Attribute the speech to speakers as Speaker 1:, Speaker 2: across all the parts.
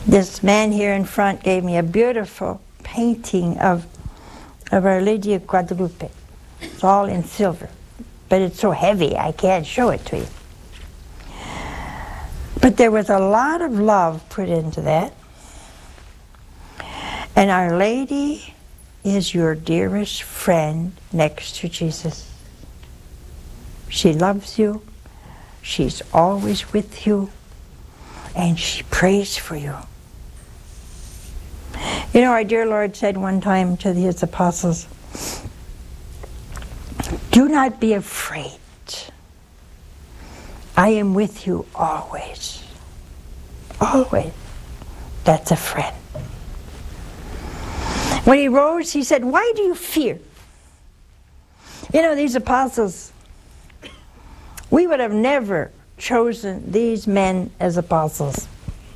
Speaker 1: This man here in front gave me a beautiful painting of Our Lady of Guadalupe. It's all in silver, but it's so heavy I can't show it to you. But there was a lot of love put into that. And Our Lady is your dearest friend next to Jesus. She loves you. She's always with you. And she prays for you. You know, our dear Lord said one time to his apostles, "Do not be afraid. I am with you always." Always. That's a friend. When he rose, he said, "Why do you fear?" You know, these apostles, we would have never chosen these men as apostles.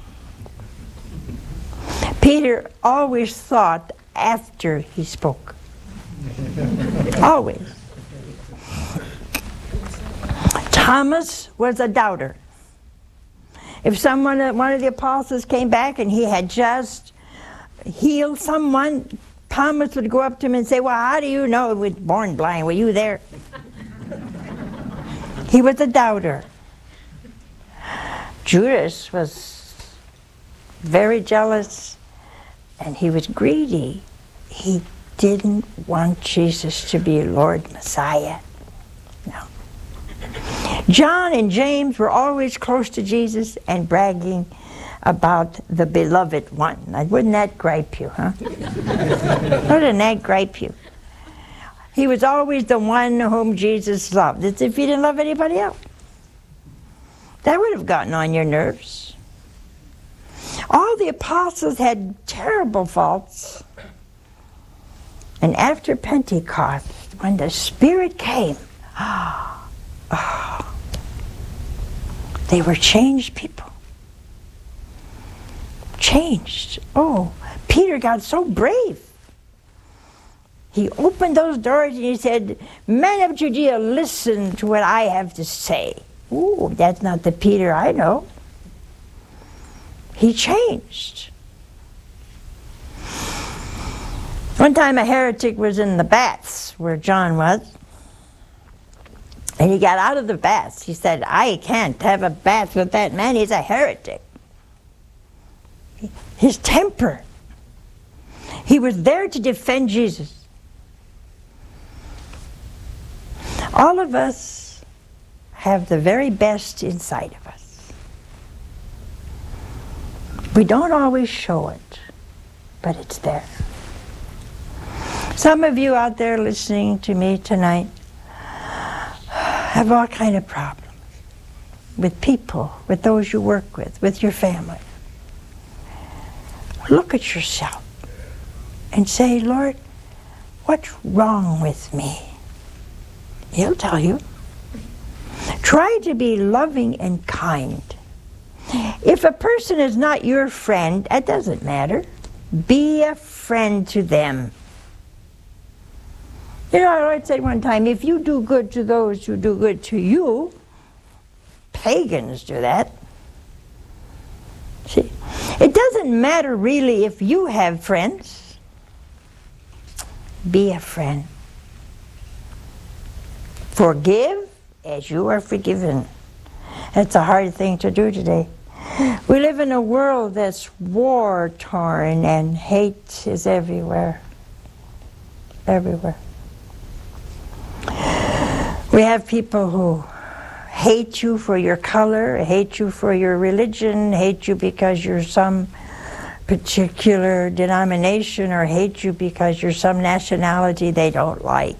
Speaker 1: Peter always thought after he spoke. Always. Thomas was a doubter. If one of the apostles came back and he had just healed someone, Thomas would go up to him and say, "Well, how do you know he was born blind? Were you there?" He was a doubter. Judas was very jealous, and he was greedy. He didn't want Jesus to be Lord Messiah. No. John and James were always close to Jesus and bragging about the beloved one. Now, wouldn't that gripe you, huh? Wouldn't that gripe you? He was always the one whom Jesus loved. It's if he didn't love anybody else. That would have gotten on your nerves. All the apostles had terrible faults. And after Pentecost, when the Spirit came, they were changed people. Changed. Oh, Peter got so brave. He opened those doors and he said, "Men of Judea, listen to what I have to say." Ooh, that's not the Peter I know. He changed. One time a heretic was in the baths where John was. And he got out of the baths. He said, "I can't have a bath with that man. He's a heretic." His temper. He was there to defend Jesus. All of us have the very best inside of us. We don't always show it, but it's there. Some of you out there listening to me tonight have all kinds of problems with people, with those you work with your family. Look at yourself and say, "Lord, what's wrong with me?" He'll tell you. Try to be loving and kind. If a person is not your friend, it doesn't matter. Be a friend to them. You know, our Lord said one time, if you do good to those who do good to you, pagans do that. See, it doesn't matter really if you have friends. Be a friend. Forgive as you are forgiven. That's a hard thing to do today. We live in a world that's war-torn and hate is everywhere. Everywhere. We have people who hate you for your color, hate you for your religion, hate you because you're some particular denomination, or hate you because you're some nationality they don't like.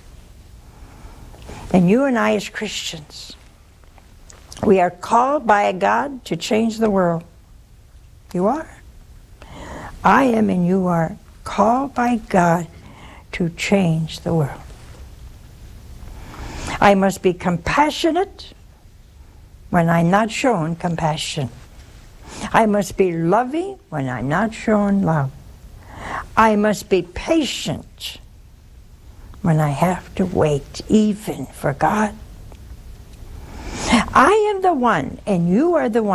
Speaker 1: And you and I as Christians, we are called by God to change the world. You are. I am and you are called by God to change the world. I must be compassionate when I'm not shown compassion. I must be loving when I'm not shown love. I must be patient when I have to wait, even for God. I am the one, and you are the one.